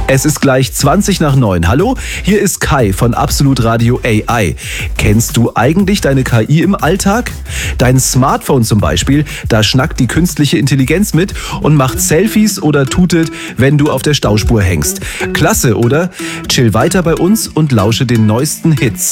Es ist gleich 20 nach 9. Hallo, hier ist Kai von Absolut Radio AI. Kennst du eigentlich deine KI im Alltag? Dein Smartphone zum Beispiel, da schnackt die künstliche Intelligenz mit und macht Selfies oder tutet, wenn du auf der Stauspur hängst. Klasse, oder? Chill weiter bei uns und lausche den neuesten Hits.